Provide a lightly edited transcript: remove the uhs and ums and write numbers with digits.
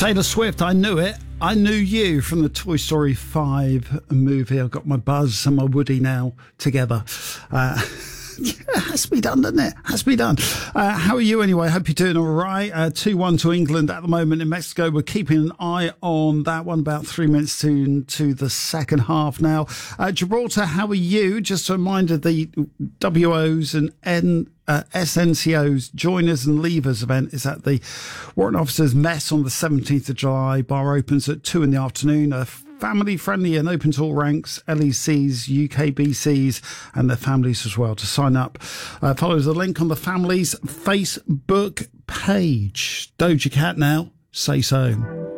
Taylor Swift, I knew it. I knew you from the Toy Story 5 movie. I've got my Buzz and my Woody now together. It has to be done, doesn't it? Has to be done. How are you anyway? Hope you're doing all right. 2-1 to England at the moment in Mexico. We're keeping an eye on that one. About 3 minutes to the second half now. Gibraltar, how are you? Just a reminder, the WOs and SNCO's Joiners and Leavers event is at the Warrant Officers Mess on the 17th of July. Bar opens at 2 in the afternoon. Family friendly and open to all ranks, LECs, UKBCs and their families as well. To sign up, follow the link on the family's Facebook page. Doja Cat now, Say So.